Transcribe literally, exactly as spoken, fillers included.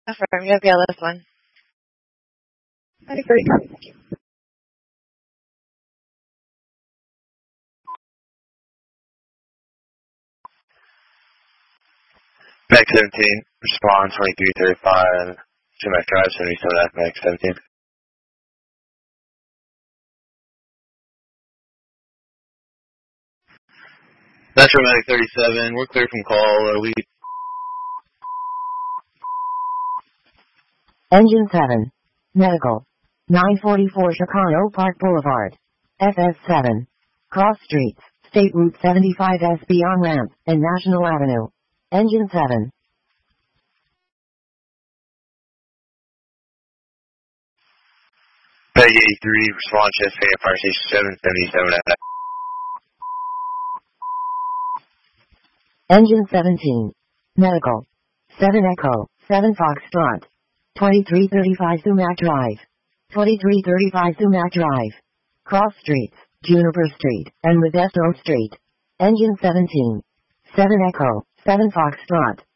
Affirm, you have L S one. I agree. Copy. Max seventeen, respond twenty-three thirty-five, to Mac Drive, seventy-seven F Max seventeen. Metro Medic thirty-seven, we're clear from call, uh, we... Engine seven. Medical. nine forty-four Chicano Park Boulevard. F S seven. Cross Streets, State Route seventy-five S B on ramp, and National Avenue. Engine seven. Peg eighty-three, respond to F A A Fire Station seven seventy-seven F. Engine seventeen. Medical. seven Echo, seven Foxtrot. twenty-three thirty-five Sumac Drive. twenty-three thirty-five Sumac Drive. Cross Streets, Juniper Street, and Modesto Street. Engine seventeen. seven Echo, seven Foxtrot.